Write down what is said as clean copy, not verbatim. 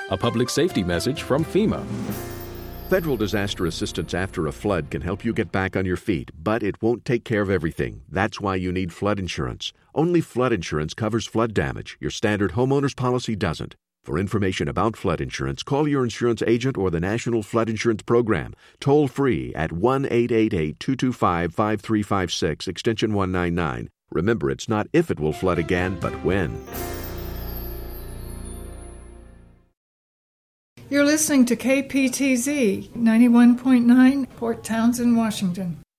A public safety message from FEMA. Federal disaster assistance after a flood can help you get back on your feet, but it won't take care of everything. That's why you need flood insurance. Only flood insurance covers flood damage. Your standard homeowner's policy doesn't. For information about flood insurance, call your insurance agent or the National Flood Insurance Program, toll free at 1-888-225-5356, extension 199. Remember, it's not if it will flood again, but when. You're listening to KPTZ 91.9, Port Townsend, Washington.